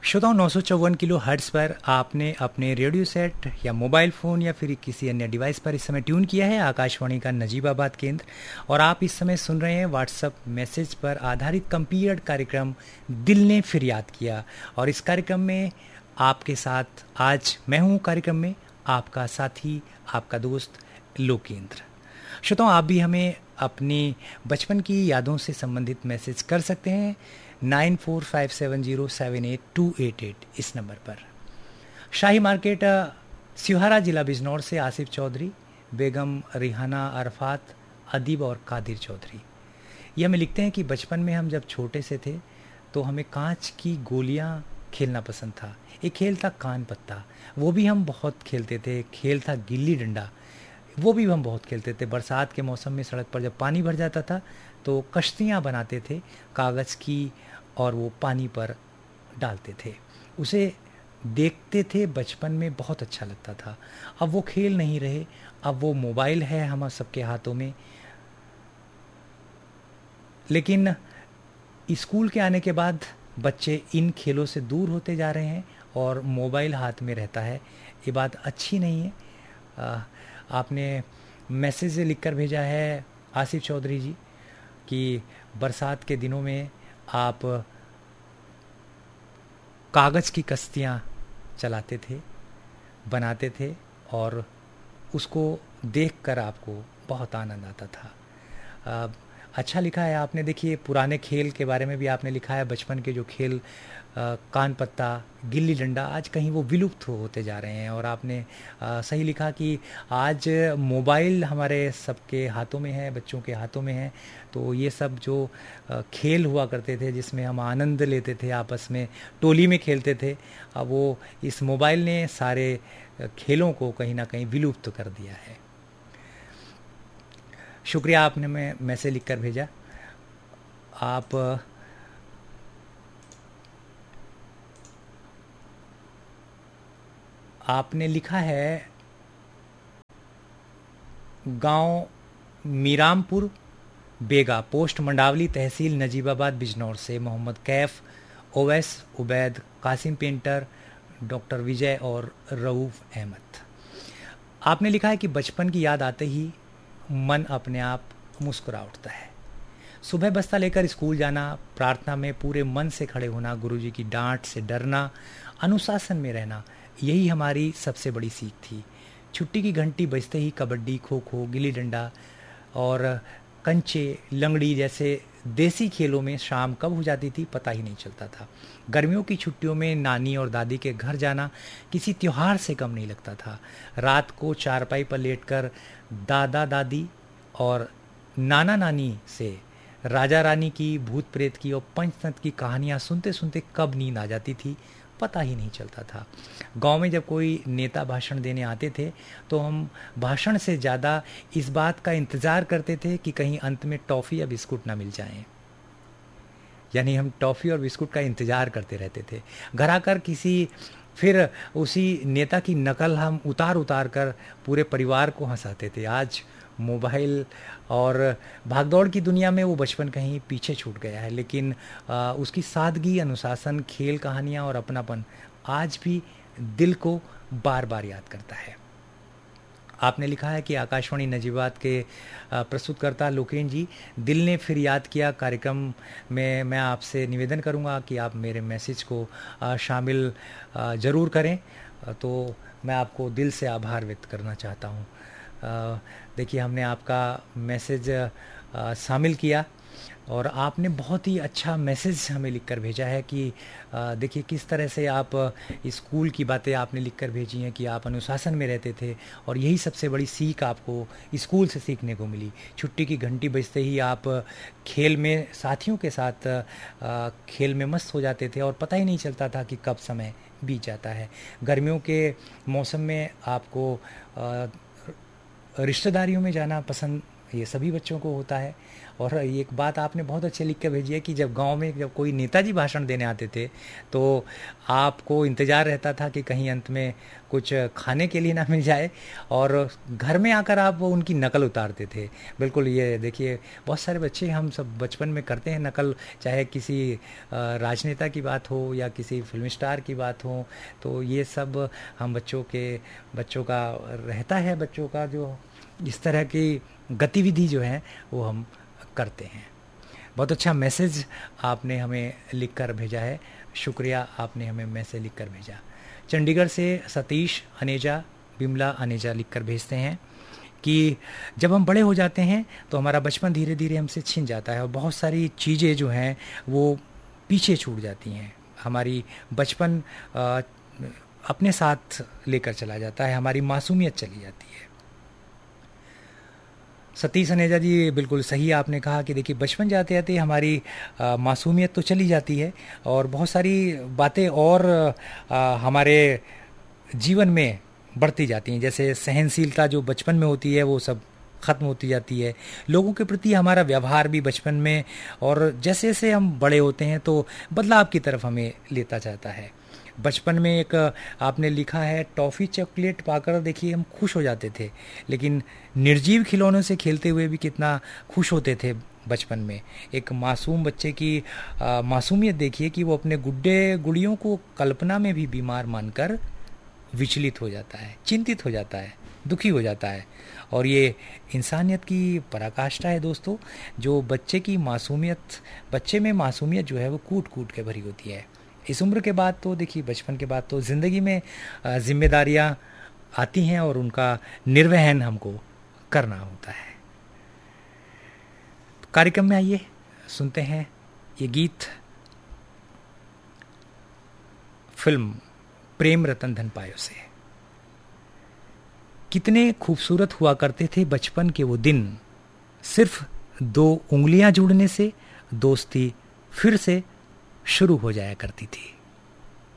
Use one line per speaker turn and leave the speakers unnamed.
श्रोताओं 954 kilo hertz पर आपने अपने रेडियो सेट या मोबाइल फ़ोन या फिर किसी अन्य डिवाइस पर इस समय ट्यून किया है आकाशवाणी का नजीबाबाद केंद्र। और आप इस समय सुन रहे हैं व्हाट्सएप मैसेज पर आधारित कंप्लीट कार्यक्रम दिल ने फिर याद किया। और इस कार्यक्रम में आपके साथ आज मैं हूँ कार्यक्रम में आपका साथी, आपका दोस्त लोकेंद्र। श्रोताओं आप भी हमें अपनी बचपन की यादों से संबंधित मैसेज कर सकते हैं 9457078288 इस नंबर पर। शाही मार्केट सिवहारा जिला बिजनौर से आसिफ चौधरी, बेगम रिहाना अरफात, अदीब और कादिर चौधरी ये हमें लिखते हैं कि बचपन में हम जब छोटे से थे तो हमें कांच की गोलियां खेलना पसंद था। एक खेल था कान पत्ता, वो भी हम बहुत खेलते थे। खेल था गिल्ली डंडा, वो भी हम बहुत खेलते थे। बरसात के मौसम में सड़क पर जब पानी भर जाता था तो कश्तियाँ बनाते थे कागज़ की और वो पानी पर डालते थे। उसे देखते थे, बचपन में बहुत अच्छा लगता था। अब वो खेल नहीं रहे, अब वो मोबाइल है हम सबके हाथों में। लेकिन स्कूल के आने के बाद बच्चे इन खेलों से दूर होते जा रहे हैं और मोबाइल हाथ में रहता है। ये बात अच्छी नहीं है। आपने मैसेज लिखकर भेजा है आसिफ चौधरी जी कि बरसात के दिनों में आप कागज़ की कश्तियाँ चलाते थे, बनाते थे और उसको देखकर आपको बहुत आनंद आता था। अच्छा लिखा है आपने। देखिए पुराने खेल के बारे में भी आपने लिखा है। बचपन के जो खेल कान पत्ता, गिल्ली डंडा, आज कहीं वो विलुप्त होते जा रहे हैं। और आपने सही लिखा कि आज मोबाइल हमारे सबके हाथों में है, बच्चों के हाथों में है। तो ये सब जो खेल हुआ करते थे जिसमें हम आनंद लेते थे, आपस में टोली में खेलते थे, अब वो इस मोबाइल ने सारे खेलों को कहीं ना कहीं विलुप्त कर दिया है। शुक्रिया आपने मैसेज लिख कर भेजा। आपने लिखा है गांव मीरामपुर बेगा, पोस्ट मंडावली, तहसील नजीबाबाद, बिजनौर से Mohammad Kaif, Owais, Ubaid, Qasim painter, doctor विजय और रऊफ अहमद। आपने लिखा है कि बचपन की याद आते ही मन अपने आप मुस्कुरा उठता है। सुबह बस्ता लेकर स्कूल जाना, प्रार्थना में पूरे मन से खड़े होना, गुरुजी की डांट से डरना, अनुशासन में रहना, यही हमारी सबसे बड़ी सीख थी। छुट्टी की घंटी बजते ही कबड्डी, खो खो, गिल्ली डंडा और कंचे, लंगड़ी जैसे देसी खेलों में शाम कब हो जाती थी पता ही नहीं चलता था। गर्मियों की छुट्टियों में नानी और दादी के घर जाना किसी त्योहार से कम नहीं लगता था। रात को चारपाई पर लेटकर दादा दादी और नाना नानी से राजा रानी की, भूत प्रेत की और पंचतंत्र की कहानियाँ सुनते सुनते कब नींद आ जाती थी पता ही नहीं चलता था। गांव में जब कोई नेता भाषण देने आते थे तो हम भाषण से ज़्यादा इस बात का इंतज़ार करते थे कि कहीं अंत में टॉफ़ी या बिस्कुट ना मिल जाएं। यानी हम टॉफ़ी और बिस्कुट का इंतज़ार करते रहते थे। घर आकर फिर उसी नेता की नकल हम उतार उतार कर पूरे परिवार को हंसाते थे। आज मोबाइल और भागदौड़ की दुनिया में वो बचपन कहीं पीछे छूट गया है। लेकिन उसकी सादगी, अनुशासन, खेल, कहानियाँ और अपनापन आज भी दिल को बार बार याद करता है। आपने लिखा है कि आकाशवाणी नजीबात के प्रस्तुतकर्ता लोकेन जी, दिल ने फिर याद किया कार्यक्रम में मैं आपसे निवेदन करूंगा कि आप मेरे मैसेज को शामिल ज़रूर करें। तो मैं आपको दिल से आभार व्यक्त करना चाहता हूं। देखिए हमने आपका मैसेज शामिल किया और आपने बहुत ही अच्छा मैसेज हमें लिखकर भेजा है कि देखिए किस तरह से आप स्कूल की बातें आपने लिखकर भेजी हैं कि आप अनुशासन में रहते थे और यही सबसे बड़ी सीख आपको स्कूल से सीखने को मिली। छुट्टी की घंटी बजते ही आप खेल में साथियों के साथ खेल में मस्त हो जाते थे और पता ही नहीं चलता था कि कब समय बीत जाता है। गर्मियों के मौसम में आपको रिश्तेदारियों में जाना पसंद ये सभी बच्चों को होता है। और एक बात आपने बहुत अच्छे लिख कर भेजी है कि जब गांव में जब कोई नेताजी भाषण देने आते थे तो आपको इंतज़ार रहता था कि कहीं अंत में कुछ खाने के लिए ना मिल जाए, और घर में आकर आप उनकी नकल उतारते थे। बिल्कुल, ये देखिए बहुत सारे बच्चे हम सब बचपन में करते हैं नकल, चाहे किसी राजनेता की बात हो या किसी फिल्म स्टार की बात हो, तो ये सब हम बच्चों का रहता है, बच्चों का जो इस तरह की गतिविधि जो है वो हम करते हैं। बहुत अच्छा मैसेज आपने हमें लिखकर भेजा है, शुक्रिया, आपने हमें मैसेज लिखकर भेजा। चंडीगढ़ से सतीश अनेजा, बिमला अनेजा लिखकर भेजते हैं कि जब हम बड़े हो जाते हैं तो हमारा बचपन धीरे धीरे हमसे छिन जाता है और बहुत सारी चीज़ें जो हैं वो पीछे छूट जाती हैं। हमारी बचपन अपने साथ लेकर चला जाता है, हमारी मासूमियत चली जाती है। सतीश अनेजा जी, बिल्कुल सही आपने कहा कि देखिए बचपन जाते जाते हमारी मासूमियत तो चली जाती है और बहुत सारी बातें और हमारे जीवन में बढ़ती जाती हैं। जैसे सहनशीलता जो बचपन में होती है वो सब ख़त्म होती जाती है, लोगों के प्रति हमारा व्यवहार भी बचपन में, और जैसे जैसे हम बड़े होते हैं तो बदलाव की तरफ हमें लेता जाता है। बचपन में एक आपने लिखा है टॉफ़ी चॉकलेट पाकर देखिए हम खुश हो जाते थे, लेकिन निर्जीव खिलौनों से खेलते हुए भी कितना खुश होते थे बचपन में। एक मासूम बच्चे की मासूमियत देखिए कि वो अपने गुड्डे गुड़ियों को कल्पना में भी बीमार मानकर विचलित हो जाता है, चिंतित हो जाता है, दुखी हो जाता है। और ये इंसानियत की पराकाष्ठा है दोस्तों, जो बच्चे में मासूमियत जो है वो कूट कूट के भरी होती है। इस उम्र के बाद तो देखिए, बचपन के बाद तो ज़िंदगी में जिम्मेदारियां आती हैं और उनका निर्वहन हमको करना होता है। कार्यक्रम में आइए सुनते हैं ये गीत फिल्म प्रेम रतन धन पायो से। कितने खूबसूरत हुआ करते थे बचपन के वो दिन, सिर्फ 2 उंगलियां जुड़ने से दोस्ती फिर से शुरू हो जाया करती थी।